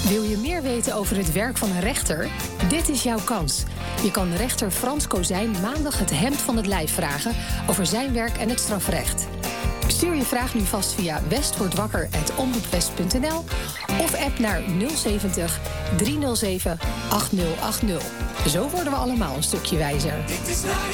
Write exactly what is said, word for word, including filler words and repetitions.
Wil je meer weten over het werk van een rechter? Dit is jouw kans. Je kan rechter Frans Kozijn maandag het hemd van het lijf vragen over zijn werk en het strafrecht. Stuur je vraag nu vast via westwordwakker apenstaartje omroep west punt n l of app naar nul zeventig, driehonderdzeven, achtzig achtzig. Zo worden we allemaal een stukje wijzer. Dit is Radio